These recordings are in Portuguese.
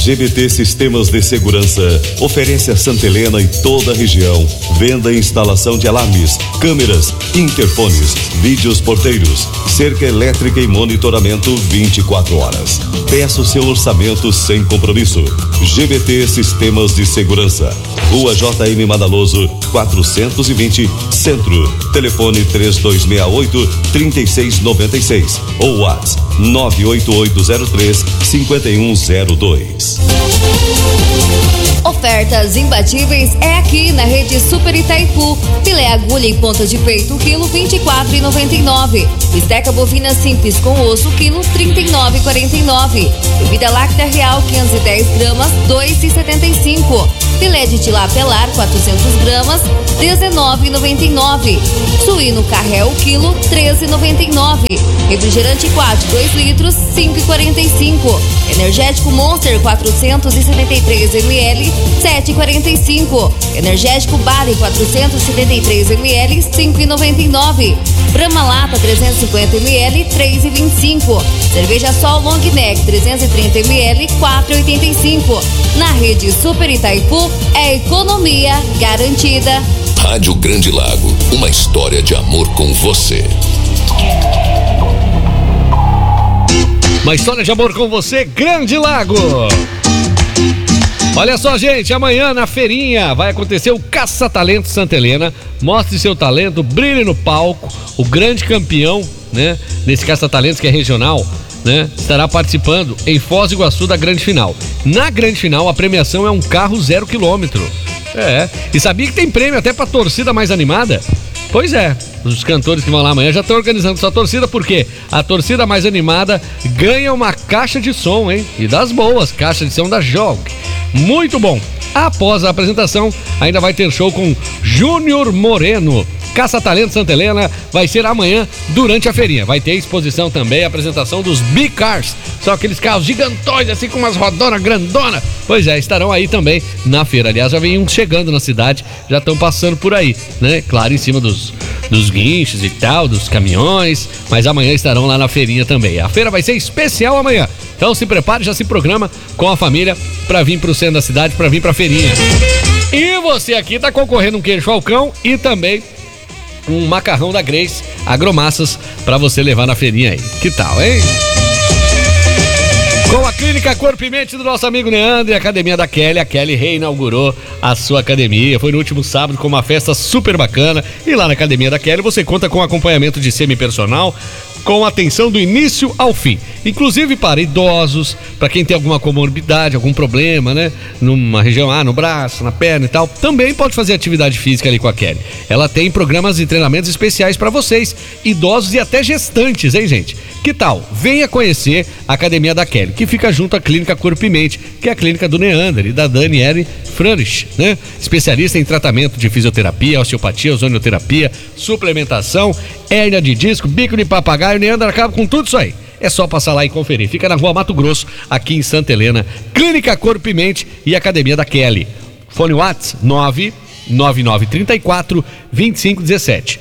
GBT Sistemas de Segurança oferece a Santa Helena e toda a região venda e instalação de alarmes, câmeras, interfones, vídeos porteiros, cerca elétrica e monitoramento 24 horas. Peça o seu orçamento sem compromisso. GBT Sistemas de Segurança, Rua JM Madaloso, 420, Centro. Telefone 3268-3696 ou WhatsApp 98803-5102. Ofertas imbatíveis é aqui na Rede Super Itaipu. Filé agulha em ponta de peito, quilo R$24,99. Bisteca bovina simples com osso, quilo R$39,49. Bebida láctea real 510 gramas, R$2,75. Filé de tilápia lar 400 gramas, R$19,99. Suíno carré o quilo, R$13,99. Refrigerante 4, 2 litros, R$5,45. Energético Monster 473 ml, R$7,45. Energético Bari 473 ml, R$5,99. Brahma Lata 350 ml, R$3,25. Cerveja Sol Long Neck 330 ml, R$4,85. Na Rede Super Itaipu é economia garantida. Rádio Grande Lago, uma história de amor com você. Uma história de amor com você, Grande Lago. Olha só, gente, amanhã na feirinha vai acontecer o Caça Talento Santa Helena. Mostre seu talento, brilhe no palco. O grande campeão, né, nesse Caça Talentos, que é regional, né, estará participando em Foz do Iguaçu da grande final. Na grande final, a premiação é um carro 0 km. E sabia que tem prêmio até pra torcida mais animada? Pois é, os cantores que vão lá amanhã já estão organizando sua torcida, porque a torcida mais animada ganha uma caixa de som, hein? E das boas, caixa de som da JOG. Muito bom. Após a apresentação, ainda vai ter show com Júnior Moreno. Caça Talento Santa Helena vai ser amanhã durante a feirinha. Vai ter exposição também, a apresentação dos Big Cars. São aqueles carros gigantões, assim com umas rodonas grandonas. Pois é, estarão aí também na feira. Aliás, já vem uns chegando na cidade, já estão passando por aí, né? Claro, em cima dos guinchos e tal, dos caminhões. Mas amanhã estarão lá na feirinha também. A feira vai ser especial amanhã. Então se prepare, já se programa com a família para vir pro centro da cidade, para vir pra feirinha. E você aqui tá concorrendo um queijo Falcão e também um macarrão da Grace Agromassas pra você levar na feirinha aí. Que tal, hein? Com a Clínica Corpo e Mente do nosso amigo Neandro e a Academia da Kelly, a Kelly reinaugurou a sua academia. Foi no último sábado com uma festa super bacana. E lá na Academia da Kelly você conta com acompanhamento de semipersonal, com atenção do início ao fim, inclusive para idosos, para quem tem alguma comorbidade, algum problema, né? Numa região, no braço, na perna e tal, também pode fazer atividade física ali com a Kelly. Ela tem programas e treinamentos especiais para vocês, idosos e até gestantes, hein, gente? Que tal? Venha conhecer a Academia da Kelly, que fica junto à Clínica Corpo e Mente, que é a clínica do Neander e da Daniele Franrich, né? Especialista em tratamento de fisioterapia, osteopatia, ozonioterapia, suplementação, hérnia de disco, bico de papagaio. O Neander acaba com tudo isso aí. É só passar lá e conferir. Fica na Rua Mato Grosso, aqui em Santa Helena. Clínica Corpo e Mente e Academia da Kelly. Fone WhatsApp 99934-2517.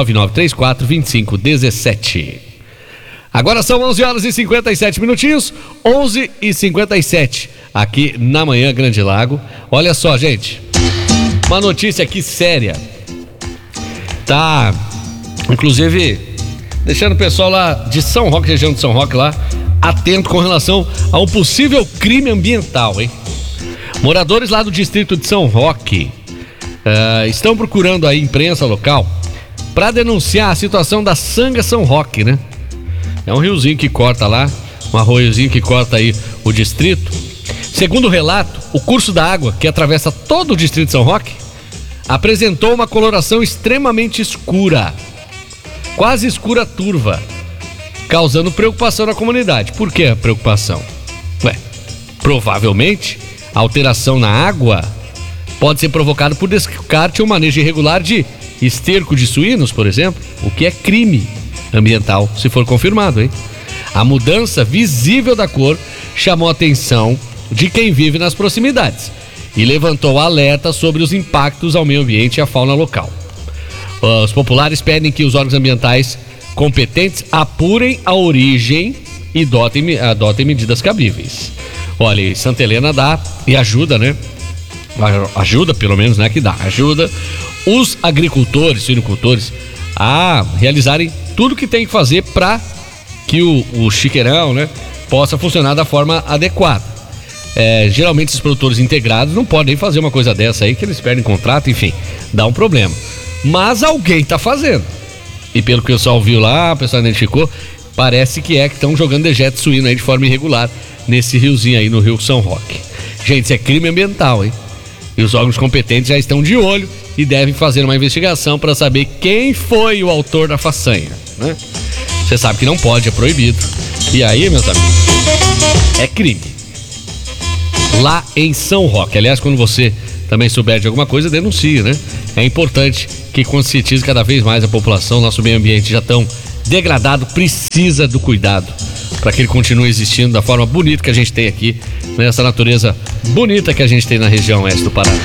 9934-2517. Agora são 11h57 minutinhos, 11h57, aqui na Manhã Grande Lago. Olha só, gente, uma notícia aqui séria. Tá, inclusive, deixando o pessoal lá de São Roque, região de São Roque lá, atento com relação a um possível crime ambiental, hein? Moradores lá do distrito de São Roque estão procurando a imprensa local para denunciar a situação da Sanga São Roque, né? É um riozinho que corta lá, um arroiozinho que corta aí o distrito. Segundo o relato, o curso da água que atravessa todo o distrito de São Roque apresentou uma coloração extremamente escura, quase escura turva, causando preocupação na comunidade. Por que a preocupação? Provavelmente a alteração na água pode ser provocada por descarte ou manejo irregular de esterco de suínos, por exemplo, o que é crime ambiental, se for confirmado, hein? A mudança visível da cor chamou a atenção de quem vive nas proximidades e levantou alerta sobre os impactos ao meio ambiente e à fauna local. Os populares pedem que os órgãos ambientais competentes apurem a origem e adotem medidas cabíveis. Olha, e Santa Helena dá e ajuda, né? Ajuda, pelo menos, né? Que dá. Ajuda os agricultores, suinocultores a realizarem tudo que tem que fazer para que o chiqueirão, né, possa funcionar da forma adequada. Geralmente esses produtores integrados não podem fazer uma coisa dessa aí, que eles perdem contrato, enfim, dá um problema. Mas alguém tá fazendo. E pelo que o pessoal viu lá, o pessoal identificou, parece que estão jogando dejeto suíno aí de forma irregular nesse riozinho aí no Rio São Roque. Gente, isso é crime ambiental, hein? E os órgãos competentes já estão de olho e devem fazer uma investigação para saber quem foi o autor da façanha, né? Você sabe que não pode, é proibido. E aí, meus amigos, é crime. Lá em São Roque. Aliás, quando você também souber de alguma coisa, denuncie, né? É importante que conscientize cada vez mais a população. Nosso meio ambiente já tão degradado, precisa do cuidado para que ele continue existindo da forma bonita que a gente tem aqui, nessa natureza bonita que a gente tem na região oeste do Paraná.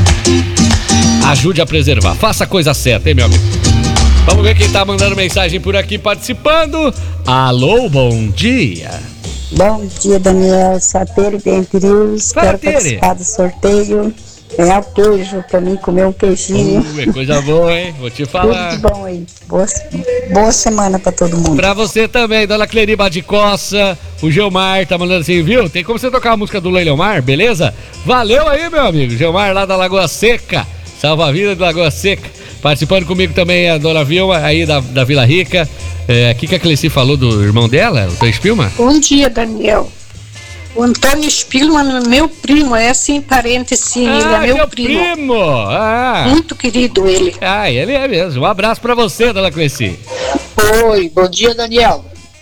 Ajude a preservar, faça a coisa certa, hein, meu amigo? Vamos ver quem tá mandando mensagem por aqui, participando. Alô, bom dia. Bom dia, Daniel. Sateiro de Entre Rios. Quero participar do sorteio. Ganhar o queijo pra mim, comer um queijinho. É coisa boa, hein? Vou te falar. Tudo de bom aí. Boa semana pra todo mundo. Pra você também, dona Cleriba de Coça. O Gilmar tá mandando assim, viu? Tem como você tocar a música do Leilomar, beleza? Valeu aí, meu amigo. Gilmar lá da Lagoa Seca. Salva-vida de Lagoa Seca. Participando comigo também a dona Vilma, aí da Vila Rica. O que a Cleci falou do irmão dela, o Antônio Spilman? Bom dia, Daniel. O Antônio Spilman é meu primo, é assim, parente sim, ele é meu primo. Muito querido ele. Ele é mesmo. Um abraço pra você, dona Cleci. Oi, bom dia, Daniel.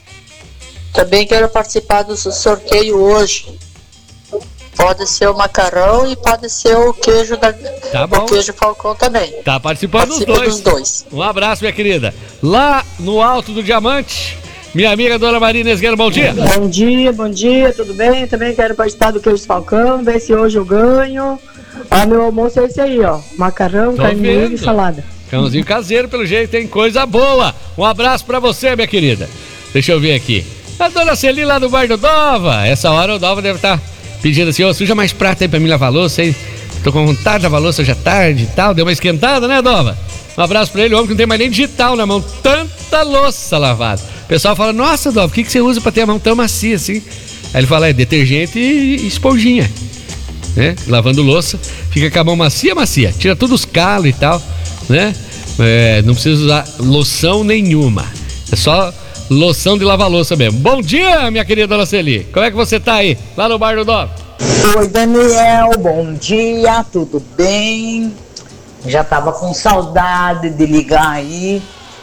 Também quero participar do sorteio hoje. Pode ser o macarrão e pode ser o queijo o queijo Falcão também. Tá participando dos dois. Um abraço, minha querida. Lá no Alto do Diamante, minha amiga dona Marina Esgueiro, bom dia. Bom dia, tudo bem? Também quero participar do queijo Falcão, ver se hoje eu ganho. Meu almoço é esse aí, ó. Macarrão, carne moída e salada. Cãozinho caseiro, pelo jeito, tem coisa boa. Um abraço pra você, minha querida. Deixa eu ver aqui. A dona Celi lá do Bar do Dova. Essa hora o Dova deve estar pedindo assim, suja mais prata aí pra mim lavar louça, hein? Tô com vontade de lavar louça hoje à tarde e tal. Deu uma esquentada, né, Dova? Um abraço pra ele, o homem que não tem mais nem digital na mão. Tanta louça lavada. O pessoal fala, nossa, Dova, o que você usa pra ter a mão tão macia assim? Aí ele fala, detergente e esponjinha, né? Lavando louça, fica com a mão macia. Tira todos os calos e tal, né? Não precisa usar loção nenhuma. É só loção de lavar louça mesmo. Bom dia, minha querida dona Celi. Como é que você tá aí, lá no Bar do Dó? Oi, Daniel, bom dia, tudo bem? Já tava com saudade de ligar aí.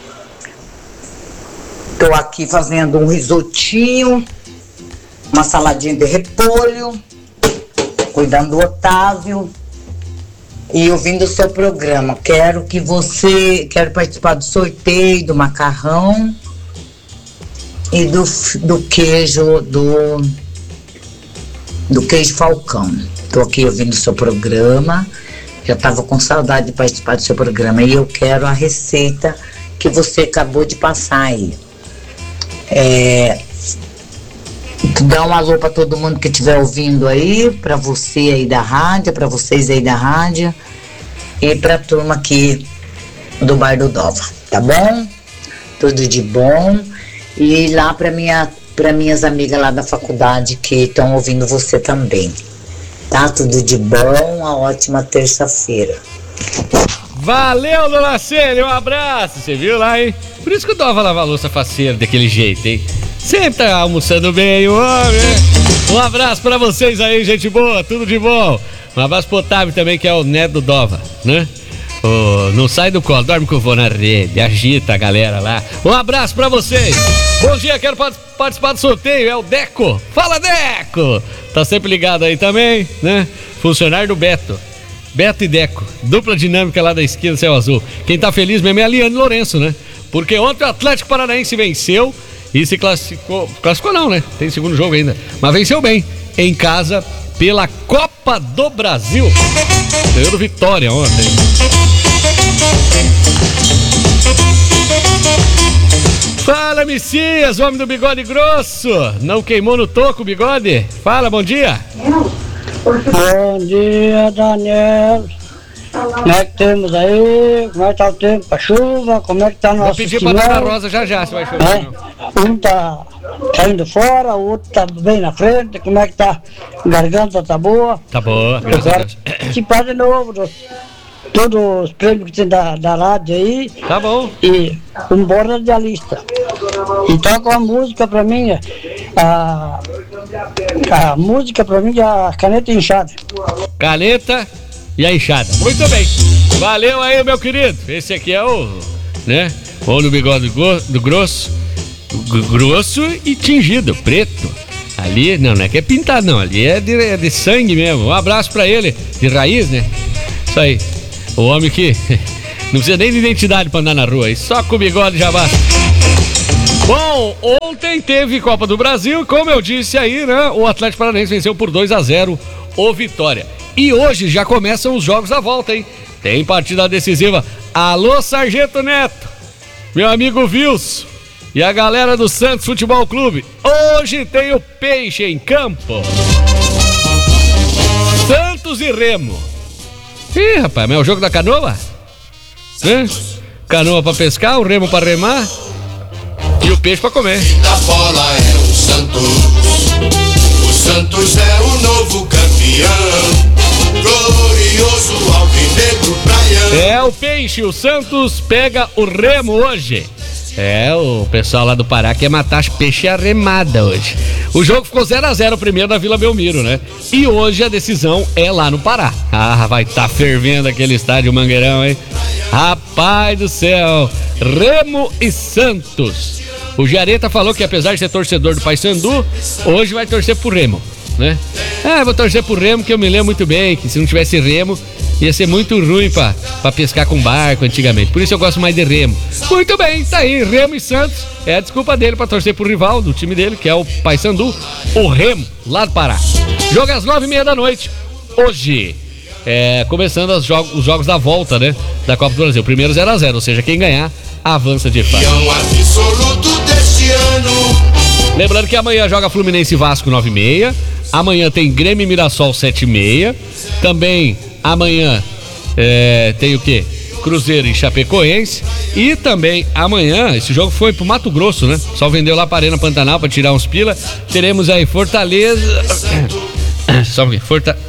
Tô aqui fazendo um risotinho, uma saladinha de repolho, cuidando do Otávio e ouvindo o seu programa. Quero participar do sorteio do macarrão e do queijo do queijo Falcão. Tô aqui ouvindo o seu programa, já estava com saudade de participar do seu programa e eu quero a receita que você acabou de passar aí. Dá um alô para todo mundo que estiver ouvindo aí, para você aí da rádio, para vocês aí da rádio e para a turma aqui do Bar do Dova, tá bom? Tudo de bom. E lá para minhas amigas lá da faculdade que estão ouvindo você também. Tá? Tudo de bom, uma ótima terça-feira. Valeu, dona Célia, um abraço. Você viu lá, hein? Por isso que o Dova lava a louça faceiro daquele jeito, hein? Sempre tá almoçando bem, o homem, né? Um abraço pra vocês aí, gente boa, tudo de bom. Um abraço pro Otávio também, que é o neto do Dova, né? Não sai do colo, dorme com o vô na rede, agita a galera lá. Um abraço pra vocês. Bom dia, quero participar do sorteio, é o Deco. Fala, Deco! Tá sempre ligado aí também, né? Funcionário do Beto e Deco, dupla dinâmica lá da esquina do Céu Azul. Quem tá feliz mesmo é a Liane Lourenço, né? Porque ontem o Atlético Paranaense venceu e se classificou não, né? Tem segundo jogo ainda, mas venceu bem, em casa, pela Copa do Brasil. Ganhou do Vitória ontem. Fala, Vambora, Messias, homem do bigode grosso. Não queimou no toco o bigode? Fala, bom dia. Bom dia, Daniel. Como é que temos aí? Como é que tá o tempo? A chuva? Como é que tá a nossa Vou pedir pra Dona Rosa já, se vai chover. Um tá saindo fora, o outro tá bem na frente. Como é que tá? A garganta tá boa? Tá boa, graças a Deus. Participar de novo todos os prêmios que tem da rádio aí. Tá bom. E um bom radialista. E toca uma música pra mim, a música pra mim é a Caneta Inchada. Caneta e a enxada. Muito bem. Valeu aí, meu querido. Esse aqui é o, né? O no bigode do grosso e tingido, preto. Ali, não é que é pintado, não. Ali é de sangue mesmo. Um abraço pra ele, de raiz, né? Isso aí. O homem que não precisa nem de identidade pra andar na rua. E só com o bigode já basta. Bom, ontem teve Copa do Brasil. Como eu disse aí, né? O Atlético Paranaense venceu por 2-0 o Vitória. E hoje já começam os jogos da volta, hein? Tem partida decisiva. Alô, Sargento Neto, meu amigo Wilson e a galera do Santos Futebol Clube. Hoje tem o Peixe em campo. Santos e Remo. Ih, rapaz, mas é o jogo da canoa? Né? Canoa pra pescar, o Remo pra remar e o peixe pra comer. A bola é o Santos. O Santos é o novo campeão. Glorioso alvinegro praiano. É o Peixe, o Santos pega o Remo hoje. É, o pessoal lá do Pará quer matar peixe à remada hoje. O jogo ficou 0-0 primeiro na Vila Belmiro, né? E hoje a decisão é lá no Pará. Ah, vai tá fervendo aquele estádio Mangueirão, hein? Rapaz do céu, Remo e Santos. O Jareta falou que apesar de ser torcedor do Paysandu, hoje vai torcer pro Remo, né? Vou torcer pro Remo, que eu me lembro muito bem que se não tivesse Remo ia ser muito ruim pra pescar com barco antigamente. Por isso eu gosto mais de Remo. Muito bem, tá aí, Remo e Santos. É a desculpa dele pra torcer pro rival do time dele, que é o Paysandu, o Remo, lá do Pará. Jogo às 9h30 da noite, hoje. Começando os jogos da volta, né? Da Copa do Brasil. Primeiro 0-0, ou seja, quem ganhar, avança de fase. Lembrando que amanhã joga Fluminense e Vasco 9h30. Amanhã tem Grêmio e Mirassol 7h30. Também amanhã tem o quê? Cruzeiro e Chapecoense. E também amanhã, esse jogo foi pro Mato Grosso, né? Só vendeu lá pra Arena Pantanal pra tirar uns pila. Teremos aí Fortaleza. Só um pouquinho.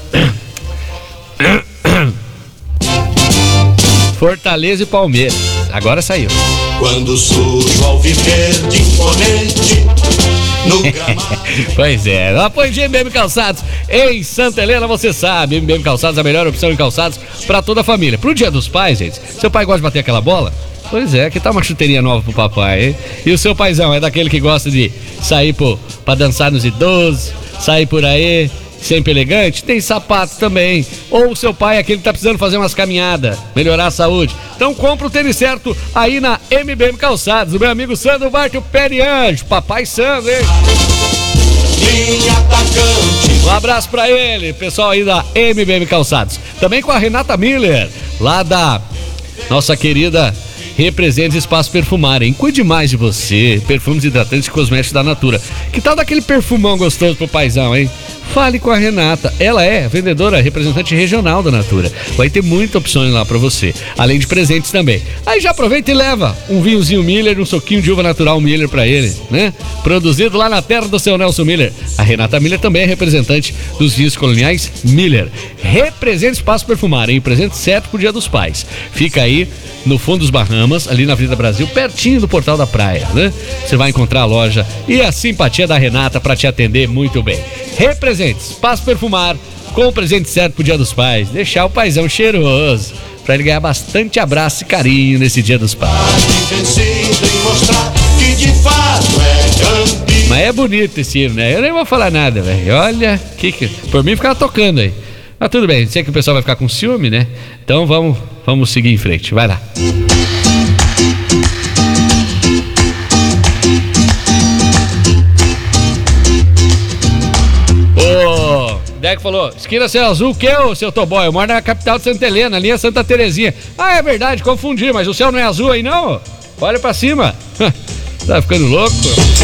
Fortaleza e Palmeiras. Agora saiu. Quando surge ao viver de imponente no gramado. Pois é, apoio de MBM Calçados em Santa Helena, você sabe, MBM Calçados, a melhor opção em calçados pra toda a família. Pro Dia dos Pais, gente, seu pai gosta de bater aquela bola? Pois é, que tá uma chuteirinha nova pro papai, hein? E o seu paizão é daquele que gosta de sair pra dançar nos idosos, sair por aí sempre elegante? Tem sapato também. Ou o seu pai é aquele que tá precisando fazer umas caminhadas, melhorar a saúde. Então compra o tênis certo aí na MBM Calçados. O meu amigo Sandro Bart, o pé de anjo, papai Sandro, hein? Um abraço pra ele, pessoal aí da MBM Calçados. Também com a Renata Miller, lá da nossa querida Represente Espaço Perfumar, hein? Cuide mais de você, perfumes hidratantes e cosméticos da Natura. Que tal daquele perfumão gostoso pro paizão, hein? Fale com a Renata, ela é vendedora, representante regional da Natura. Vai ter muitas opções lá pra você, além de presentes também. Aí já aproveita e leva um vinhozinho Miller, um soquinho de uva natural Miller pra ele, né? Produzido lá na terra do seu Nelson Miller. A Renata Miller também é representante dos vinhos coloniais Miller. Represente Espaço Perfumar, hein? Presente certo pro Dia dos Pais. Fica aí no fundo dos Bahamas, ali na Avenida Brasil, pertinho do Portal da Praia, né? Você vai encontrar a loja e a simpatia da Renata pra te atender muito bem. Represente Espaço Perfumar, com o presente certo pro Dia dos Pais. Deixar o paizão cheiroso, pra ele ganhar bastante abraço e carinho nesse Dia dos Pais. Mas é bonito esse hino, né? Eu nem vou falar nada, velho. Olha, por mim ficava tocando aí. Mas tudo bem, sei que o pessoal vai ficar com ciúme, né? Então vamos seguir em frente, vai lá. O Deco falou, esquina Céu Azul, o que, seu Toboy? Eu moro na capital de Santa Helena, linha Santa Terezinha. Ah, é verdade, confundi, mas o céu não é azul aí não? Olha pra cima. Tá ficando louco?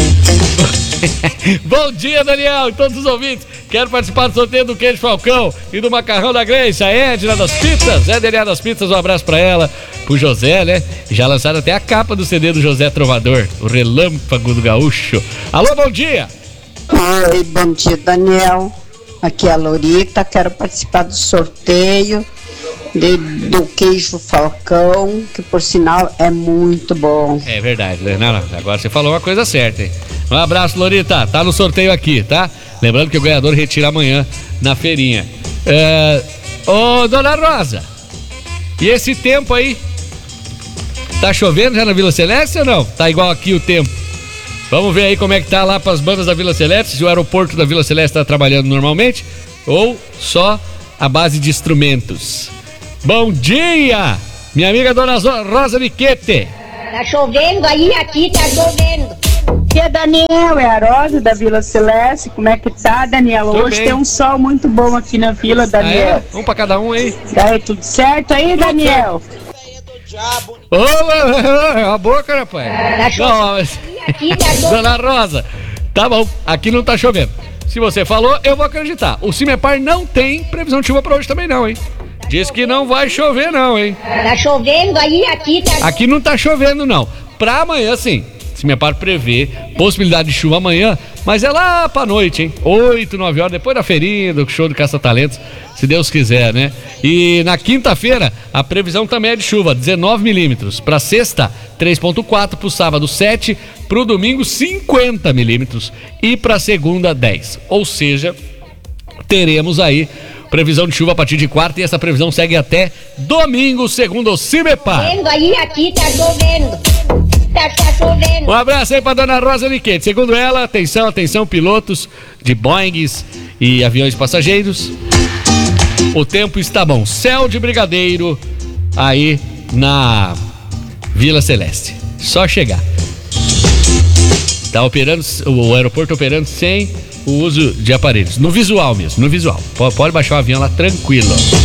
Bom dia, Daniel, e todos os ouvintes. Quero participar do sorteio do queijo Falcão e do macarrão da Grace, a Edna das Pizzas. Edna das Pizzas, um abraço pra ela, pro José, né? Já lançaram até a capa do CD do José Trovador, o Relâmpago do Gaúcho. Alô, bom dia! Oi, bom dia, Daniel. Aqui é a Lorita, quero participar do sorteio do queijo Falcão, que por sinal é muito bom. É verdade, né? Não, agora você falou uma coisa certa, hein? Um abraço, Lorita, tá no sorteio aqui, tá? Lembrando que o ganhador retira amanhã na feirinha. Ô, Dona Rosa, e esse tempo aí? Tá chovendo já na Vila Celeste ou não? Tá igual aqui o tempo. Vamos ver aí como é que tá lá pras bandas da Vila Celeste, se o aeroporto da Vila Celeste tá trabalhando normalmente ou só a base de instrumentos. Bom dia, minha amiga Dona Rosa Miquete. Tá chovendo aí, aqui tá chovendo. E é Daniel, é a Rosa da Vila Celeste. Como é que tá, Daniel? Tô Hoje bem. Tem um sol muito bom aqui na Vila, Daniel. Um pra cada um aí. Tá aí, tudo certo aí, Daniel? Ô, a boca, rapaz. Não, mas... Dona Rosa, tá bom, aqui não tá chovendo. Se você falou, eu vou acreditar. O Cimepar não tem previsão de chuva pra hoje também não, hein? Diz que não vai chover não, hein? Tá chovendo aí, aqui tá... Aqui não tá chovendo não. Pra amanhã sim. Cimepar prevê possibilidade de chuva amanhã, mas é lá pra noite, hein? 8, 9 horas, depois da feirinha, do show do Caça-Talentos, se Deus quiser, né? E na quinta-feira, a previsão também é de chuva, 19 milímetros. Pra sexta, 3,4. Pro sábado, 7. Pro domingo, 50 milímetros. E pra segunda, 10. Ou seja, teremos aí previsão de chuva a partir de quarta e essa previsão segue até domingo, segundo o Cimepar. Chovendo aí, aqui tá chovendo. Tá chovendo. Um abraço aí pra Dona Rosa Niquete. Segundo ela, atenção, atenção, pilotos de Boeings e aviões passageiros. O tempo está bom. Céu de brigadeiro aí na Vila Celeste. Só chegar. Tá operando, o aeroporto operando sem o uso de aparelhos. No visual mesmo, no visual. Pode baixar o avião lá tranquilo.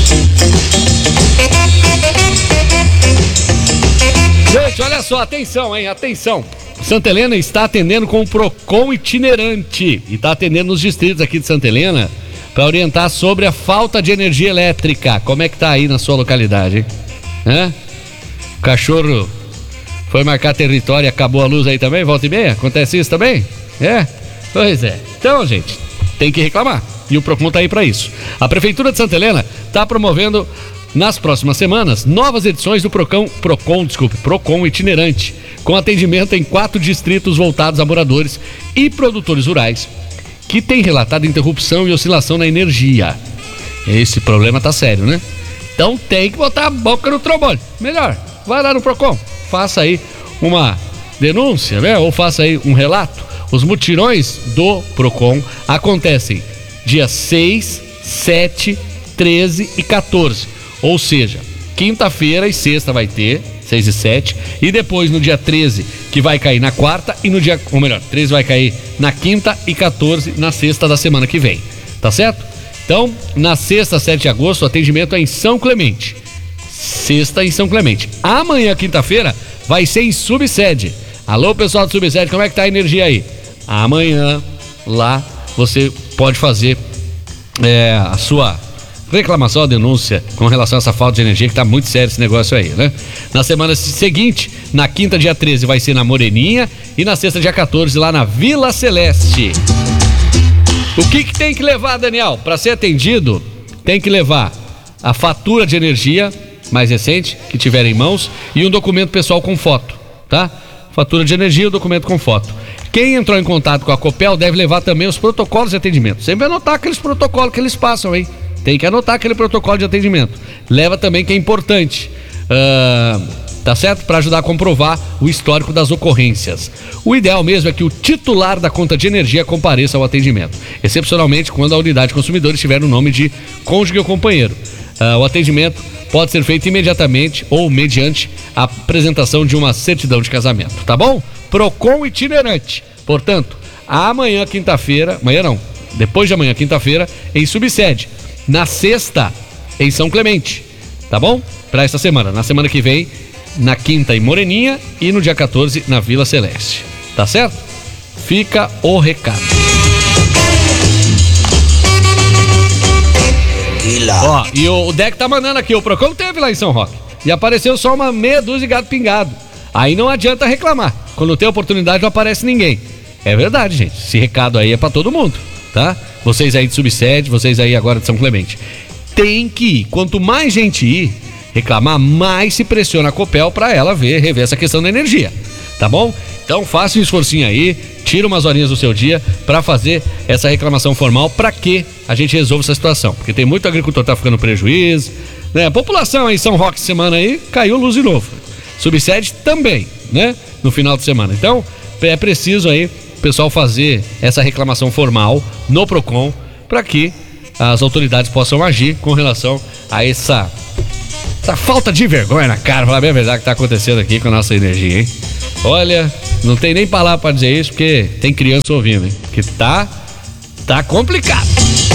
Gente, olha só, atenção, hein? Atenção. Santa Helena está atendendo com o Procon itinerante e está atendendo nos distritos aqui de Santa Helena para orientar sobre a falta de energia elétrica. Como é que tá aí na sua localidade, hein? Hã? O cachorro foi marcar território e acabou a luz aí também, volta e meia? Acontece isso também? É? Pois é. Então, gente, tem que reclamar. E o Procon tá aí para isso. A Prefeitura de Santa Helena está promovendo nas próximas semanas novas edições do Procon itinerante, com atendimento em 4 distritos voltados a moradores e produtores rurais que têm relatado interrupção e oscilação na energia. Esse problema tá sério, né? Então tem que botar a boca no trombone. Melhor, vai lá no Procon, faça aí uma denúncia, né? Ou faça aí um relato. Os mutirões do Procon acontecem dia 6, 7, 13 e 14. Ou seja, quinta-feira e sexta vai ter, 6 e 7, e depois no dia 13, que vai cair na quarta, e no dia, ou melhor, 13 vai cair na quinta e 14 na sexta da semana que vem, tá certo? Então, na sexta, 7 de agosto, o atendimento é em São Clemente. Sexta em São Clemente. Amanhã, quinta-feira, vai ser em Subsede. Alô, pessoal do Subsede, como é que tá a energia aí? Amanhã, lá, você pode fazer a sua reclamação, a denúncia com relação a essa falta de energia, que tá muito sério esse negócio aí, né? Na semana seguinte, na quinta, dia 13, vai ser na Moreninha e na sexta, dia 14, lá na Vila Celeste. O que tem que levar, Daniel? Para ser atendido, tem que levar a fatura de energia mais recente, que tiver em mãos, e um documento pessoal com foto, tá? Fatura de energia e o documento com foto. Quem entrou em contato com a Copel deve levar também os protocolos de atendimento. Sempre anotar aqueles protocolos que eles passam, hein? Tem que anotar aquele protocolo de atendimento. Leva também, que é importante, tá certo? Para ajudar a comprovar o histórico das ocorrências. O ideal mesmo é que o titular da conta de energia compareça ao atendimento, excepcionalmente quando a unidade consumidor estiver no nome de cônjuge ou companheiro. O atendimento pode ser feito imediatamente ou mediante a apresentação de uma certidão de casamento, tá bom? Procon itinerante. Portanto, amanhã, quinta-feira, amanhã não, depois de amanhã, quinta-feira, em Subsede. Na sexta, em São Clemente, tá bom? Para essa semana. Na semana que vem, na quinta, em Moreninha, e no dia 14, na Vila Celeste. Tá certo? Fica o recado. Ó, e o Deck tá mandando aqui, o Procon teve lá em São Roque. E apareceu só uma meia dúzia de gato pingado. Aí não adianta reclamar. Quando tem oportunidade não aparece ninguém. É verdade, gente. Esse recado aí é pra todo mundo, tá? Vocês aí de Subsede, vocês aí agora de São Clemente. Tem que ir. Quanto mais gente ir reclamar, mais se pressiona a Copel pra ela rever essa questão da energia. Tá bom? Então faça um esforcinho aí, tira umas horinhas do seu dia pra fazer essa reclamação formal pra que a gente resolva essa situação. Porque tem muito agricultor que tá ficando prejuízo, né? A população aí, São Roque, semana aí, caiu luz de novo. Subsede também, né? No final de semana. Então, é preciso aí o pessoal fazer essa reclamação formal no Procon para que as autoridades possam agir com relação a essa falta de vergonha na cara, falar bem a verdade, que tá acontecendo aqui com a nossa energia, hein? Olha, não tem nem palavra para dizer isso, porque tem criança ouvindo, hein? Que tá complicado.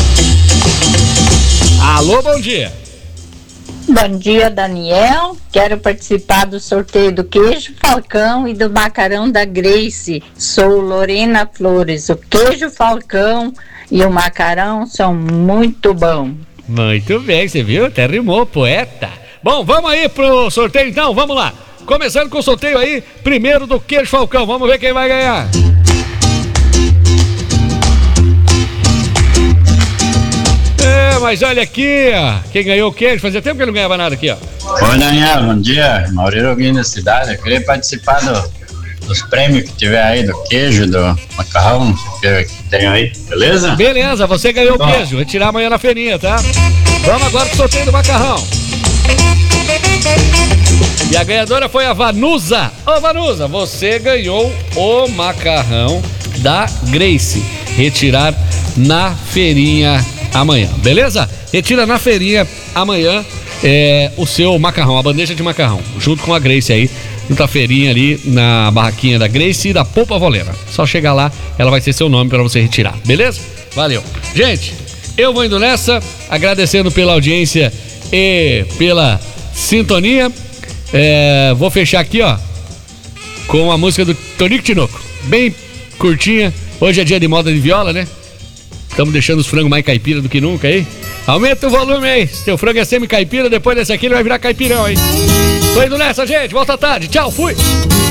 Alô, bom dia. Bom dia, Daniel. Quero participar do sorteio do queijo Falcão e do macarrão da Grace. Sou Lorena Flores. O queijo Falcão e o macarrão são muito bons. Muito bem, você viu? Até rimou, poeta. Bom, vamos aí pro sorteio então, vamos lá. Começando com o sorteio aí, primeiro do queijo Falcão. Vamos ver quem vai ganhar. Mas olha aqui, ó, quem ganhou o queijo, fazia tempo que ele não ganhava nada aqui, ó. Oi, Daniel, bom dia, Maurício Guinho da cidade. Eu queria participar dos prêmios que tiver aí, do queijo, do macarrão que tem aí, beleza? Beleza, você ganhou o queijo, vai tirar amanhã na feirinha, tá? Vamos agora pro sorteio do macarrão. E a ganhadora foi a Vanusa. Ô, Vanusa, você ganhou o macarrão da Grace. Retirar na feirinha amanhã, beleza? Retira na feirinha amanhã o seu macarrão, a bandeja de macarrão, junto com a Grace aí, na feirinha ali, na barraquinha da Grace e da Polpa Volena. Só chegar lá, ela vai ser seu nome para você retirar, beleza? Valeu. Gente, eu vou indo nessa, agradecendo pela audiência e pela sintonia. Vou fechar aqui, ó, com a música do Tonico Tinoco, bem curtinha. Hoje é dia de moda de viola, né? Estamos deixando os frangos mais caipira do que nunca aí. Aumenta o volume aí. Se teu frango é semi-caipira, depois desse aqui ele vai virar caipirão, hein? Tô indo nessa, gente. Volta à tarde. Tchau, fui.